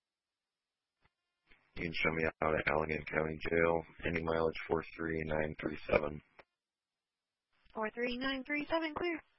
You can show me out at Allegan County Jail. Any mileage 43937. 43937, clear.